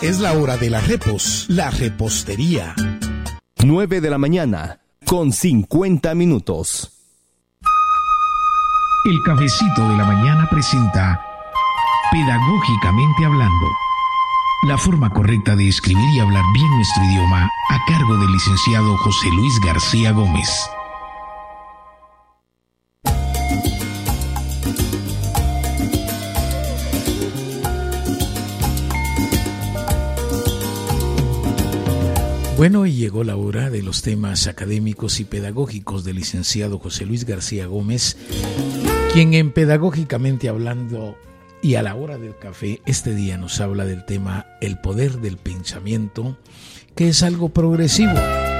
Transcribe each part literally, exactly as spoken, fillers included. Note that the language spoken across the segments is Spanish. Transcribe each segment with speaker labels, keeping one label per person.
Speaker 1: Es la hora de la repos, la repostería.
Speaker 2: nueve de la mañana, con cincuenta minutos.
Speaker 3: El cafecito de la mañana presenta Pedagógicamente Hablando, la forma correcta de escribir y hablar bien nuestro idioma, a cargo del licenciado José Luis García Gómez.
Speaker 4: Bueno, y llegó la hora de los temas académicos y pedagógicos del licenciado José Luis García Gómez, quien en Pedagógicamente Hablando y a la hora del café, este día nos habla del tema el poder del pensamiento, que es algo progresivo.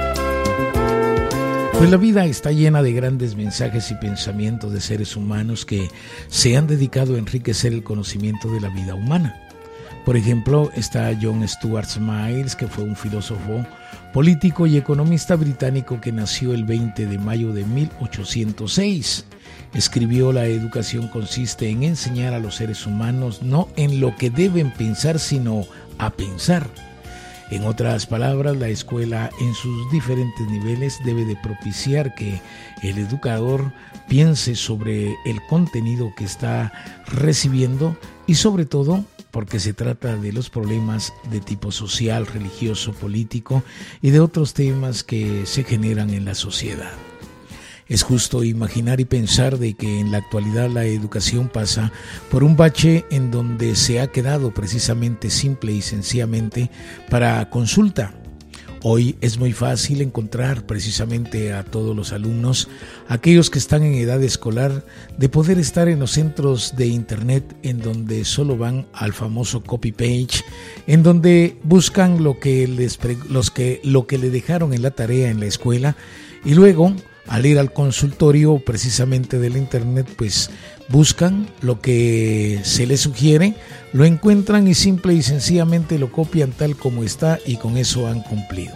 Speaker 4: Pues la vida está llena de grandes mensajes y pensamientos de seres humanos que se han dedicado a enriquecer el conocimiento de la vida humana. Por ejemplo, está John Stuart Mill, que fue un filósofo, político y economista británico que nació el veinte de mayo de mil ochocientos seis. Escribió: la educación consiste en enseñar a los seres humanos no en lo que deben pensar, sino a pensar. En otras palabras, la escuela en sus diferentes niveles debe de propiciar que el educador piense sobre el contenido que está recibiendo y sobre todo porque se trata de los problemas de tipo social, religioso, político y de otros temas que se generan en la sociedad. Es justo imaginar y pensar de que en la actualidad la educación pasa por un bache en donde se ha quedado precisamente simple y sencillamente para consulta. Hoy es muy fácil encontrar precisamente a todos los alumnos, aquellos que están en edad escolar, de poder estar en los centros de internet en donde solo van al famoso copy page, en donde buscan lo que les los que lo que le dejaron en la tarea en la escuela y luego al ir al consultorio precisamente del internet, pues buscan lo que se les sugiere, lo encuentran y simple y sencillamente lo copian tal como está y con eso han cumplido.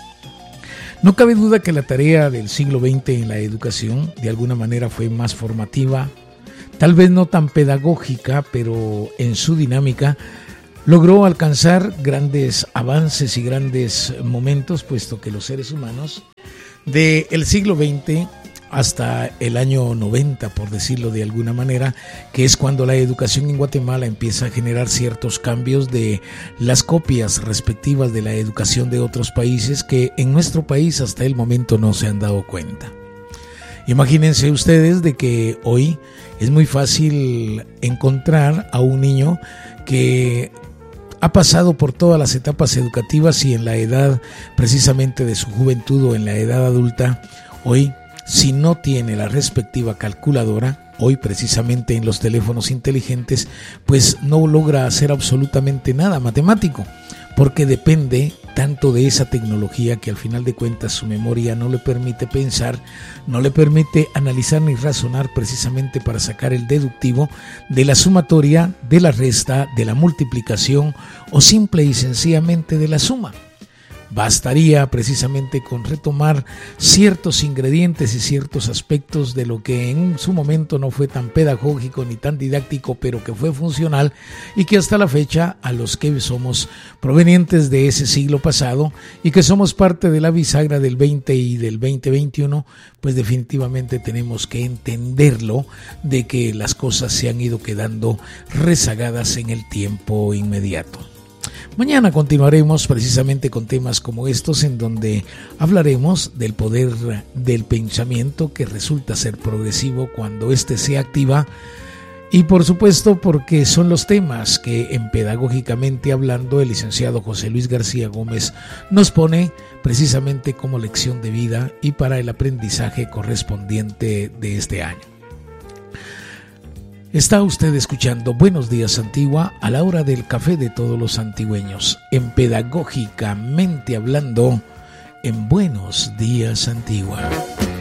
Speaker 4: No cabe duda que la tarea del siglo veinte en la educación de alguna manera fue más formativa, tal vez no tan pedagógica, pero en su dinámica logró alcanzar grandes avances y grandes momentos, puesto que los seres humanos del siglo veinte hasta el año noventa, por decirlo de alguna manera, que es cuando la educación en Guatemala empieza a generar ciertos cambios de las copias respectivas de la educación de otros países que en nuestro país hasta el momento no se han dado cuenta. Imagínense ustedes de que hoy es muy fácil encontrar a un niño que ha pasado por todas las etapas educativas y en la edad precisamente de su juventud o en la edad adulta, hoy si no tiene la respectiva calculadora, hoy precisamente en los teléfonos inteligentes, pues no logra hacer absolutamente nada matemático, porque depende tanto de esa tecnología que al final de cuentas su memoria no le permite pensar, no le permite analizar ni razonar precisamente para sacar el deductivo de la sumatoria, de la resta, de la multiplicación o simple y sencillamente de la suma. Bastaría precisamente con retomar ciertos ingredientes y ciertos aspectos de lo que en su momento no fue tan pedagógico ni tan didáctico, pero que fue funcional y que hasta la fecha a los que somos provenientes de ese siglo pasado y que somos parte de la bisagra del veinte y del veinte veintiuno, pues definitivamente tenemos que entenderlo de que las cosas se han ido quedando rezagadas en el tiempo inmediato. Mañana continuaremos precisamente con temas como estos en donde hablaremos del poder del pensamiento que resulta ser progresivo cuando éste se activa y por supuesto porque son los temas que en Pedagógicamente Hablando el licenciado José Luis García Gómez nos pone precisamente como lección de vida y para el aprendizaje correspondiente de este año. Está usted escuchando Buenos Días Antigua a la hora del café de todos los antigüeños, en Pedagógicamente Hablando, en Buenos Días Antigua.